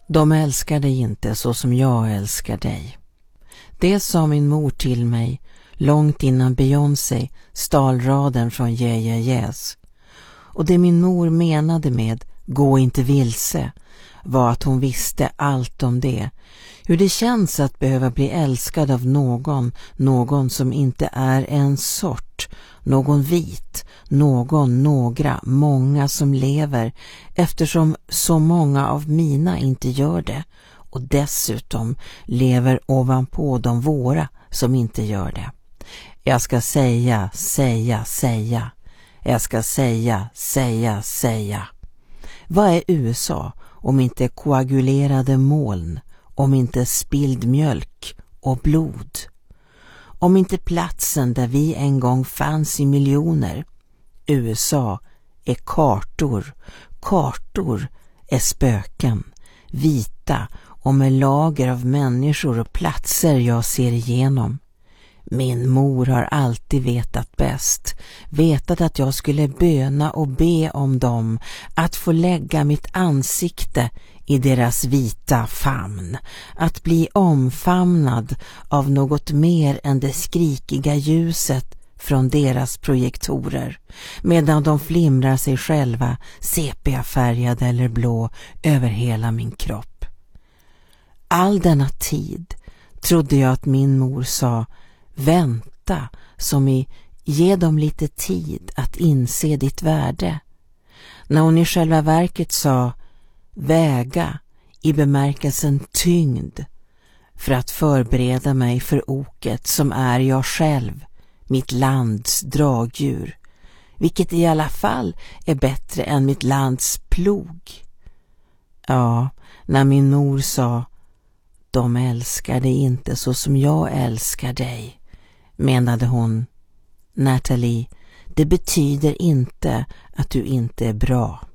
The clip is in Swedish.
De älskar dig inte så som jag älskar dig. Det sa min mor till mig långt innan Beyoncé stal raden från Yeah Yeah Yes. Och det min mor menade med gå inte vilse var att hon visste allt om det. Hur det känns att behöva bli älskad av någon som inte är en sort, någon vit, några, många som lever, eftersom så många av mina inte gör det och dessutom lever ovanpå de våra som inte gör det. Jag ska säga. Jag ska säga. Vad är USA om inte koagulerade moln, om inte spilld mjölk och blod? Om inte platsen där vi en gång fanns i miljoner. USA är kartor är spöken, vita och med lager av människor och platser jag ser igenom. Min mor har alltid vetat bäst, vetat att jag skulle böna och be om dem, att få lägga mitt ansikte i deras vita famn, att bli omfamnad av något mer än det skrikiga ljuset från deras projektorer, medan de flimrar sig själva, sepia-färgade eller blå, över hela min kropp. All denna tid trodde jag att min mor sa vänta, som i ge dem lite tid att inse ditt värde, när hon i själva verket sa väga i bemärkelsen tyngd, för att förbereda mig för oket som är jag själv, mitt lands dragdjur, vilket i alla fall är bättre än mitt lands plog. Ja, när min mor sa de älskar dig inte så som jag älskar dig, menade hon, Natalie, det betyder inte att du inte är bra.